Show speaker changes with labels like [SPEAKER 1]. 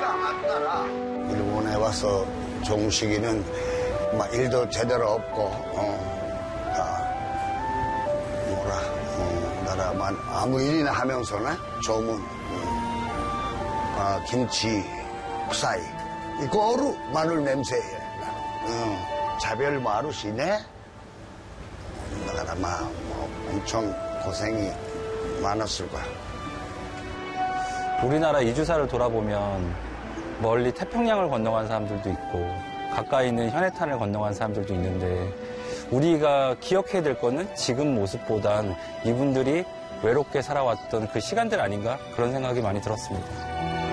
[SPEAKER 1] 맞더라. 일본에 와서 종식이는 막 일도 제대로 없고, 나라만 아무 일이나 하면서는 조문, 김치, 국사이, 이거로 마늘 냄새에 자별 마루시네. 나라 엄청 고생이 많았을 거야.
[SPEAKER 2] 우리나라 이주사를 돌아보면 멀리 태평양을 건너간 사람들도 있고 가까이 있는 현해탄을 건너간 사람들도 있는데 우리가 기억해야 될 거는 지금 모습보단 이분들이 외롭게 살아왔던 그 시간들 아닌가 그런 생각이 많이 들었습니다.